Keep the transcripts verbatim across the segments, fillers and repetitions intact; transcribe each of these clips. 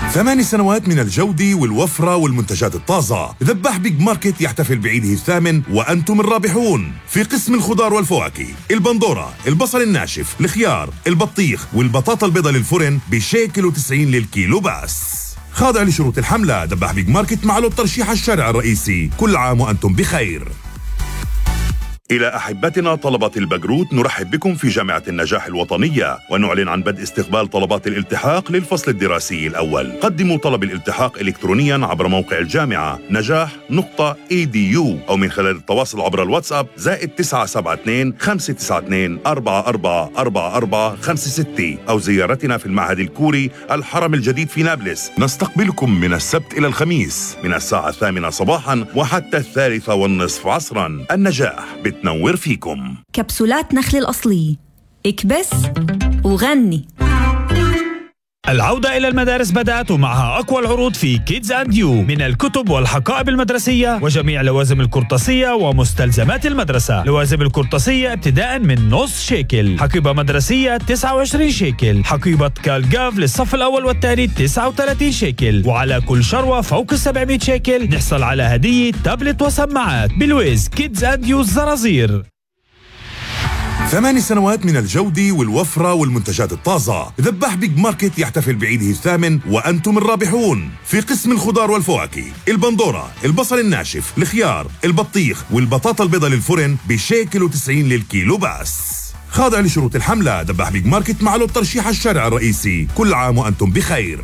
ثماني سنوات من الجودة والوفرة والمنتجات الطازة. ذباح بيج ماركت يحتفل بعيده الثامن وأنتم الرابحون. في قسم الخضار والفواكه البندورة، البصل الناشف، الخيار، البطيخ والبطاطا البيضاء للفرن بشيكل وتسعين للكيلو بس. خاضع لشروط الحملة. ذباح بيج ماركت معه الترشيح الشارع الرئيسي. كل عام وأنتم بخير. إلى أحبتنا طلبة البكالوريوس، نرحب بكم في جامعة النجاح الوطنية ونعلن عن بدء استقبال طلبات الالتحاق للفصل الدراسي الأول. قدموا طلب الالتحاق إلكترونياً عبر موقع الجامعة نجاح نقطة إي دي يو أو من خلال التواصل عبر الواتساب زائد تسعة سبعة اثنين خمسة تسعة اثنين أربعة أربعة أربعة أربعة خمسة ستة أو زيارتنا في المعهد الكوري الحرم الجديد في نابلس. نستقبلكم من السبت إلى الخميس من الساعة الثامنة صباحاً وحتى الثالثة والنصف عصراً. النجاح بتنور فيكم. كبسولات نخل الأصلية، اكبس وغني. العودة إلى المدارس بدأت ومعها أقوى العروض في كيدز أند يو من الكتب والحقائب المدرسية وجميع لوازم القرطاسية ومستلزمات المدرسة. لوازم القرطاسية ابتداء من نص شيكل، حقيبة مدرسية تسعة وعشرين شيكل، حقيبة كالجاف للصف الأول والثاني تسعة وثلاثين شيكل، وعلى كل شروة فوق السبعمائة شيكل نحصل على هدية تابلت وسماعات. بلويز كيدز أند يو الزرازير. ثماني سنوات من الجودة والوفرة والمنتجات الطازة. ذباح بيج ماركت يحتفل بعيده الثامن وأنتم الرابحون. في قسم الخضار والفواكه البندورة، البصل الناشف، الخيار، البطيخ والبطاطا البيضاء للفرن بشيكل وتسعين للكيلو بس. خاضع لشروط الحملة. ذباح بيج ماركت معه الترشيح الشارع الرئيسي. كل عام وأنتم بخير.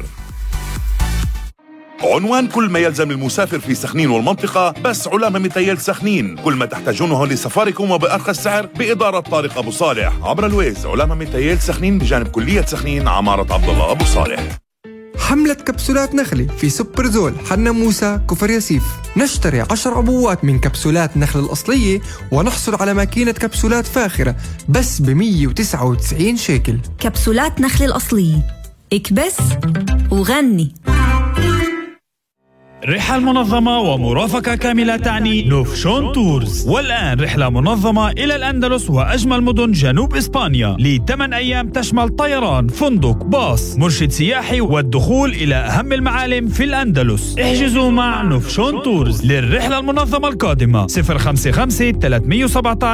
عنوان كل ما يلزم المسافر في سخنين والمنطقة بس علامة ميتيل سخنين. كل ما تحتاجونه لسفركم وبأرخص سعر بإدارة طارق أبو صالح عبر الويز. علامة ميتيل سخنين بجانب كلية سخنين عمارة عبد الله أبو صالح. حملة كبسولات نخلة في سوبر زول حنا موسى كفر ياسيف. نشتري عشر عبوات من كبسولات نخل الأصلية ونحصل على ماكينة كبسولات فاخرة بس ب مية وتسعة وتسعين شيكل. كبسولات نخل الأصلية، اكبس وغني. رحلة منظمة ومرافقة كاملة تعني نوفشون تورز. والآن رحلة منظمة إلى الأندلس وأجمل مدن جنوب إسبانيا لثمان أيام تشمل طيران، فندق، باص، مرشد سياحي والدخول إلى أهم المعالم في الأندلس. احجزوا مع نوفشون تورز للرحلة المنظمة القادمة صفر خمسة خمسة ثلاثمائة وسبعة عشر